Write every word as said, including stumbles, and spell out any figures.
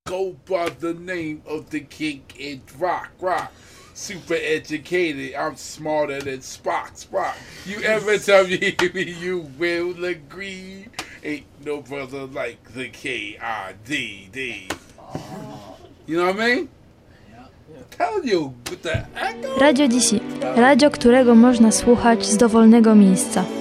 go by the name of the king in rock, rock. Super educated, I'm smarter than Spock, Spock. You ever tell me you will agree? Ain't no brother like the K I D D. You know what I mean? Tell you, with the echo. Radio D C. Radio, którego można słuchać z dowolnego miejsca.